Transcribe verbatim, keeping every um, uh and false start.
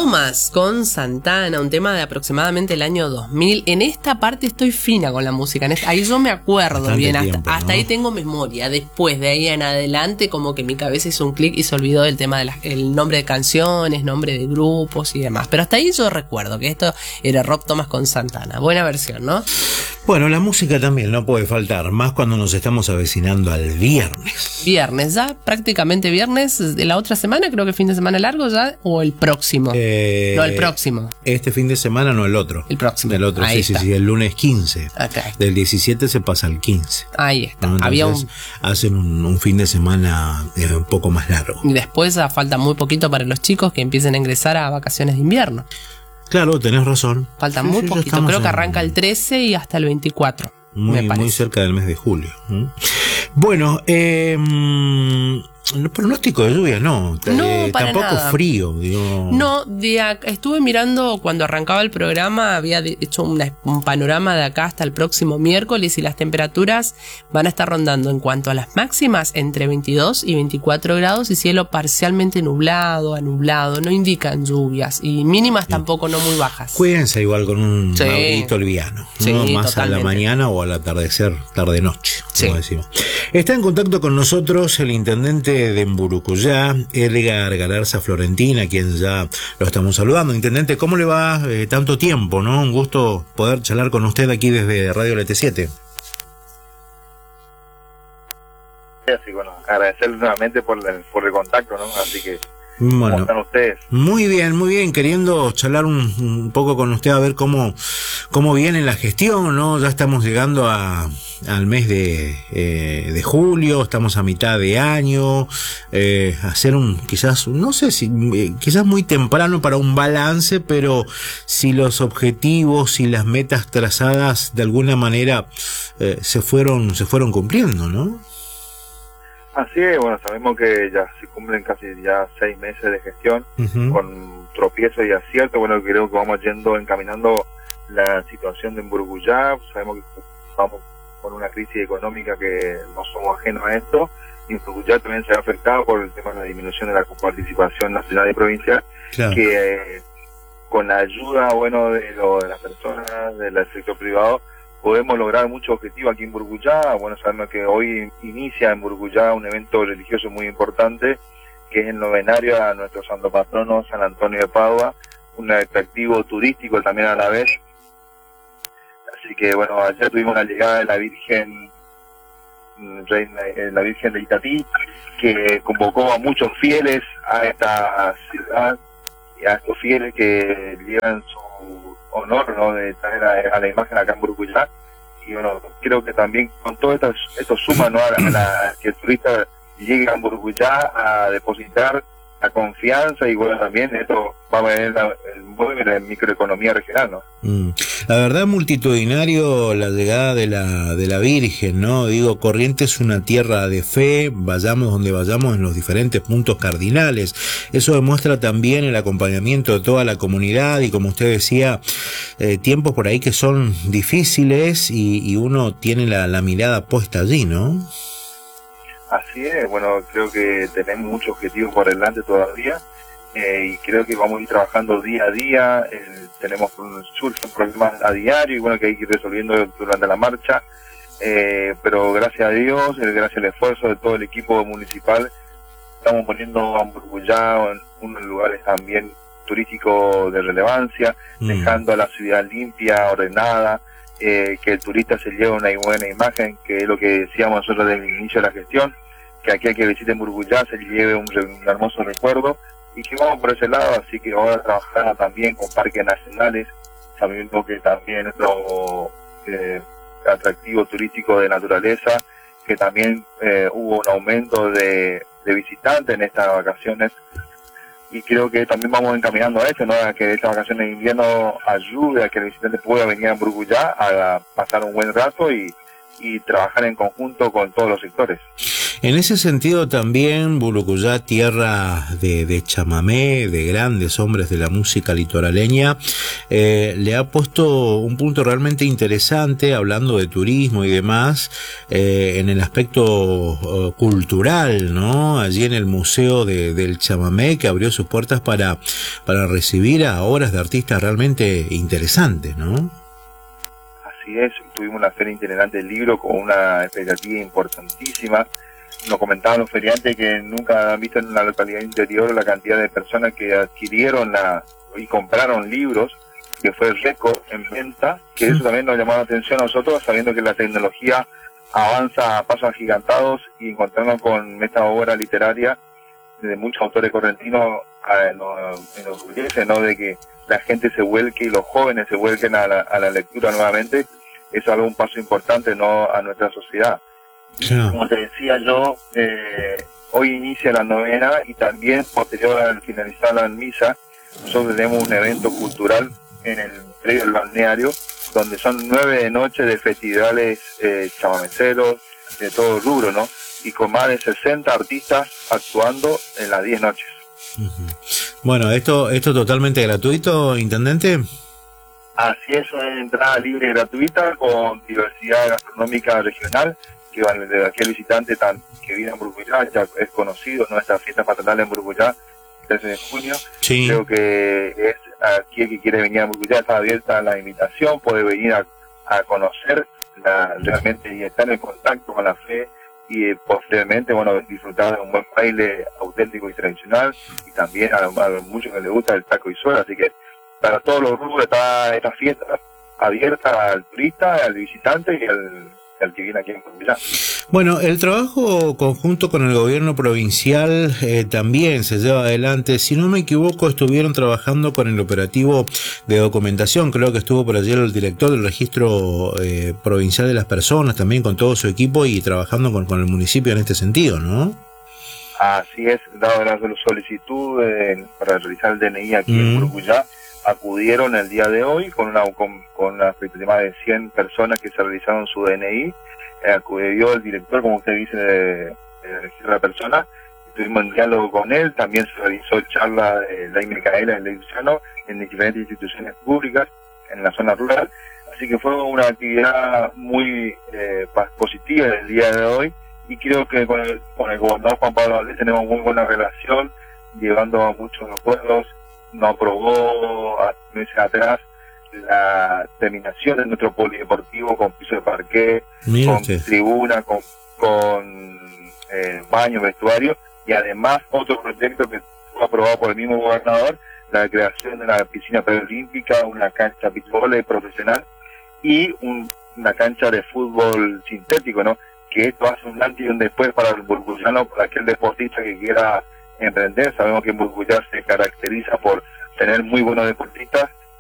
Thomas con Santana, un tema de aproximadamente el año dos mil. En esta parte estoy fina con la música, en esta, ahí yo me acuerdo Bastante bien, hasta, tiempo, ¿no? hasta ahí tengo memoria. Después de ahí en adelante como que mi cabeza hizo un clic y se olvidó del tema del de nombre de canciones, nombre de grupos y demás. Pero hasta ahí yo recuerdo que esto era Rob Thomas con Santana. Buena versión, ¿no? Bueno, la música también no puede faltar, más cuando nos estamos avecinando al viernes. Viernes, ya prácticamente viernes de la otra semana, creo que fin de semana largo ya, o el próximo. Eh, no, el próximo. Este fin de semana, no el otro. El próximo. El otro, Ahí sí, está. sí, sí, el lunes quince. Okay. Del diecisiete se pasa al quince. Ahí está. ¿No? Había un... hacen un, un fin de semana eh, un poco más largo. Y después ah, falta muy poquito para los chicos que empiecen a ingresar a vacaciones de invierno. Claro, tenés razón. Falta sí, muy sí, poquito. Creo que en... arranca el trece y hasta el veinticuatro. Muy, muy cerca del mes de julio. ¿Mm? Bueno, eh, pronóstico de lluvia no, no eh, para tampoco nada. frío. Digo. No, de acá, estuve mirando cuando arrancaba el programa, había hecho una, un panorama de acá hasta el próximo miércoles y las temperaturas van a estar rondando en cuanto a las máximas entre veintidós y veinticuatro grados y cielo parcialmente nublado, anublado, no indican lluvias y mínimas sí. tampoco no muy bajas. Cuídense igual con un sí. abriguito liviano, ¿no? sí, más totalmente. a la mañana o al atardecer, tarde-noche, sí. como decimos. Está en contacto con nosotros el intendente de Mburucuyá, Edgar Galarza Florentina, quien ya lo estamos saludando. Intendente, ¿cómo le va? Eh, tanto tiempo, ¿no? Un gusto poder charlar con usted aquí desde Radio L T siete. Así, bueno, agradecerle nuevamente por el, por el contacto, ¿no? Así que, ¿cómo bueno, están ustedes? Muy bien, muy bien, queriendo charlar un, un poco con usted a ver cómo, cómo viene la gestión, ¿no? Ya estamos llegando a al mes de, eh, de julio, estamos a mitad de año, eh, hacer un, quizás, no sé si, eh, quizás muy temprano para un balance, pero si los objetivos y las metas trazadas de alguna manera eh, se fueron, se fueron cumpliendo, ¿no? Así es, bueno, sabemos que ya se cumplen casi ya seis meses de gestión, uh-huh. con tropiezos y aciertos. Bueno, creo que vamos yendo, encaminando la situación de Mburucuyá. Sabemos que vamos con una crisis económica que no somos ajenos a esto, y Mburucuyá también se ha afectado por el tema de la disminución de la coparticipación nacional y provincial, claro. que eh, con la ayuda, bueno, de, lo, de las personas, del sector privado, podemos lograr muchos objetivos aquí en Mburucuyá. Bueno, sabemos que hoy inicia en Mburucuyá un evento religioso muy importante, que es el novenario a nuestro santo patrono San Antonio de Padua, un atractivo turístico también a la vez. Así que, bueno, ayer tuvimos la llegada de la Virgen, Reina, la Virgen de Itatí, que convocó a muchos fieles a esta ciudad, y a estos fieles que llevan su honor, ¿no?, de traer a, a la imagen acá en Mburucuyá. Y bueno, creo que también con todo esto, esto suma, ¿no?, a, la, a, la, a que el turista llegue a Mburucuyá a depositar la confianza, y bueno, también esto va a venir el mueve la microeconomía regional, ¿no? Mm. La verdad, multitudinario la llegada de la de la Virgen, ¿no? Digo, Corrientes es una tierra de fe, vayamos donde vayamos en los diferentes puntos cardinales. Eso demuestra también el acompañamiento de toda la comunidad y, como usted decía, eh, tiempos por ahí que son difíciles y, y uno tiene la, la mirada puesta allí, ¿no? Así es, bueno, creo que tenemos muchos objetivos por delante todavía, eh, y creo que vamos a ir trabajando día a día. Eh, tenemos surgen problemas a diario y bueno, que hay que ir resolviendo durante la marcha, eh, pero gracias a Dios, gracias al esfuerzo de todo el equipo municipal, estamos poniendo a Mburucuyá en unos lugares también turísticos de relevancia, mm. dejando a la ciudad limpia, ordenada, Eh, que el turista se lleve una buena imagen, que es lo que decíamos nosotros desde el inicio de la gestión, que aquel que visite Mburucuyá se lleve un, un hermoso recuerdo, y que vamos por ese lado. Así que ahora trabajamos también con parques nacionales, sabiendo que también nuestro eh, atractivo turístico de naturaleza, que también eh, hubo un aumento de, de visitantes en estas vacaciones, y creo que también vamos encaminando a eso, ¿no?, a que estas vacaciones de invierno ayude a que el visitante pueda venir a Mburucuyá a pasar un buen rato y, y trabajar en conjunto con todos los sectores. En ese sentido también Mburucuyá, tierra de, de chamamé, de grandes hombres de la música litoraleña, eh, le ha puesto un punto realmente interesante, hablando de turismo y demás, eh, en el aspecto uh, cultural, ¿no? Allí en el Museo de, del Chamamé, que abrió sus puertas para para recibir a obras de artistas realmente interesantes, ¿no? Así es, tuvimos una feria itinerante del libro con una expectativa importantísima. Nos comentaban los feriantes que nunca han visto en una localidad interior la cantidad de personas que adquirieron la, y compraron libros, que fue récord en venta, que eso también nos llamó la atención a nosotros, sabiendo que la tecnología avanza a pasos agigantados, y encontrarnos con esta obra literaria de muchos autores correntinos eh, nos enorgullece, ¿no?, de que la gente se vuelque y los jóvenes se vuelquen a la, a la lectura nuevamente. Es algo, un paso importante, ¿no?, a nuestra sociedad. Sí. Como te decía yo, eh, hoy inicia la novena, y también posterior al finalizar la misa, nosotros tenemos un evento cultural en el predio del balneario, donde son nueve noches de festivales eh, chamameceros, de todo rubro, ¿no? Y con más de sesenta artistas actuando en las diez noches. Uh-huh. Bueno, ¿esto esto totalmente gratuito, intendente? Así es, es entrada libre y gratuita, con diversidad gastronómica regional, que van desde aquí el visitante tan, que viene a Burguyá, ya es conocido, nuestra fiesta patronal en Burguyá, trece de junio. Sí. Creo que es aquí el que quiere venir a Burguyá, está abierta la invitación, puede venir a, a conocer la, realmente, y estar en contacto con la fe, y eh, posteriormente, bueno, disfrutar de un buen baile auténtico y tradicional, y también a, a muchos que les gusta el taco y suela. Así que para todos los rubros está esta fiesta abierta al turista, al visitante y al, al que viene aquí en Burguyá. Bueno, el trabajo conjunto con el gobierno provincial eh, también se lleva adelante. Si no me equivoco, estuvieron trabajando con el operativo de documentación. Creo que estuvo por ayer el director del registro eh, provincial de las personas, también con todo su equipo, y trabajando con, con el municipio en este sentido, ¿no? Así es, dado la solicitud eh, para realizar el D N I aquí mm. en Burguyá, acudieron el día de hoy con una con, con una expectativa de cien personas que se realizaron su D N I. Eh, acudió el director, como usted dice, de, de registro de la persona. Estuvimos en diálogo con él. También se realizó charla de Ley Micaela en Luciano en diferentes instituciones públicas en la zona rural. Así que fue una actividad muy eh, positiva el día de hoy, y creo que con el, con el gobernador Juan Pablo Valdés tenemos muy buena relación, llevando a muchos acuerdos. Nos aprobó a meses atrás la terminación de nuestro polideportivo con piso de parqué, con usted. tribuna, con, con eh, baño, vestuario, y además otro proyecto que fue aprobado por el mismo gobernador, la creación de una piscina preolímpica, una cancha beach volley profesional y un, una cancha de fútbol sintético, ¿no? Que esto hace un antes y un después para el burguyano, para aquel deportista que quiera emprender. Sabemos que Burguyá se caracteriza por tener muy buenos deportistas,